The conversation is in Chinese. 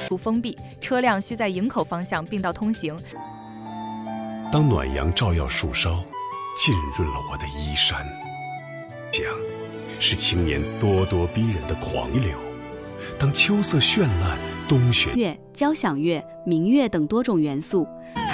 路封闭，车辆需在营口方向并道通行。 当暖阳照耀树梢，浸润了我的衣衫。想，是青年咄咄逼人的狂流。当秋色绚烂，冬雪乐、交响乐、民乐等多种元素